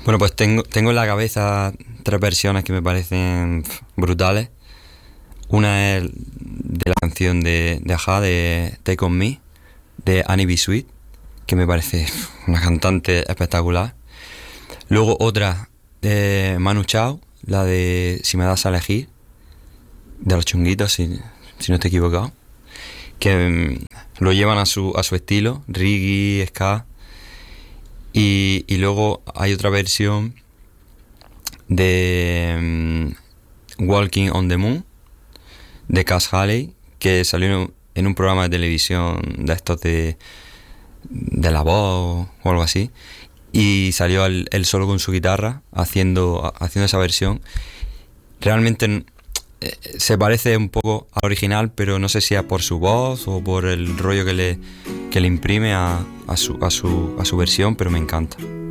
Bueno, pues tengo en la cabeza tres versiones que me parecen brutales. Una es de la canción de A-ha, de Take On Me, de Annie B. Sweet, que me parece una cantante espectacular. Luego otra de Manu Chao, la de Si me das a elegir, de los Chunguitos, si no estoy equivocado, que lo llevan a su estilo, reggae, ska. Y luego hay otra versión de Walking on the Moon, de Cass Haley, que salió en un programa de televisión de estos de La Voz o algo así, y salió él solo con su guitarra haciendo esa versión. Realmente se parece un poco al original, pero no sé si es por su voz o por el rollo que le imprime a su versión, pero me encanta.